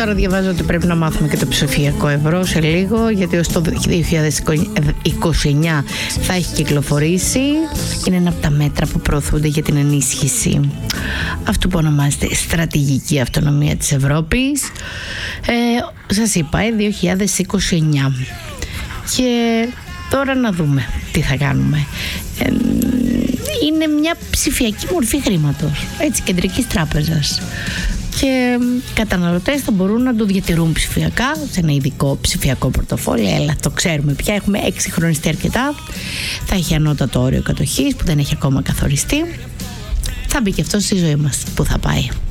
Τώρα διαβάζω ότι πρέπει να μάθουμε και το ψηφιακό ευρώ σε λίγο, γιατί ως το 2029 θα έχει κυκλοφορήσει. Είναι ένα από τα μέτρα που προωθούνται για την ενίσχυση αυτού που ονομάζεται στρατηγική αυτονομία της Ευρώπης. Σας είπα, 2029. Και τώρα να δούμε τι θα κάνουμε. Είναι μια ψηφιακή μορφή χρήματος, έτσι, κεντρικής τράπεζας. Και καταναλωτές θα μπορούν να το διατηρούν ψηφιακά σε ένα ειδικό ψηφιακό πορτοφόλι. Έλα, το ξέρουμε πια, έχουμε εξυγχρονιστεί αρκετά. Θα έχει ανώτατο όριο κατοχής που δεν έχει ακόμα καθοριστεί. Θα μπει και αυτό στη ζωή μας. Πού θα πάει?